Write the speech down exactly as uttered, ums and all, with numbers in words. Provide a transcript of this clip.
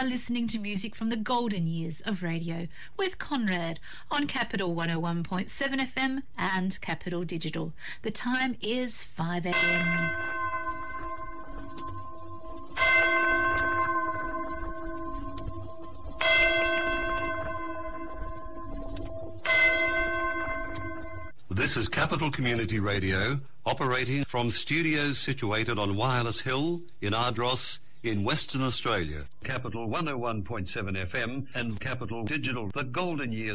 are listening to music from the golden years of radio with Conrad on Capital one oh one point seven F M and Capital Digital. The time is five a m. This is Capital Community Radio, operating from studios situated on Wireless Hill in Ardross in Western Australia. Capital one oh one point seven F M and Capital Digital, the golden years